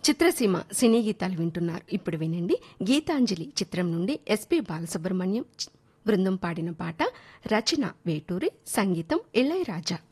చిత్రసీమ సినీ గీతాలు వింటున్నారు. ఇప్పుడు వినండి. గీతాంజలి చిత్రం నుండి ఎస్పి బాలసుబ్రహ్మణ్యం బృందం పాడిన పాట. రచన వేటూరి, సంగీతం ఇళయరాజా.